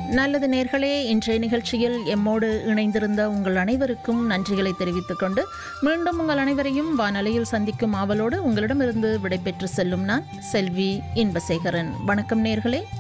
நல்லது நேர்களே, இன்றைய நிகழ்ச்சியில் எம்மோடு இணைந்திருந்த உங்கள் அனைவருக்கும் நன்றிகளை தெரிவித்துக் கொண்டு மீண்டும் உங்கள் அனைவரையும் வானொலியில் சந்திக்கும் ஆவலோடு உங்களிடமிருந்து விடைபெற்று செல்லும் நான் செல்வி இன்பசேகரன். வணக்கம் நேர்களே.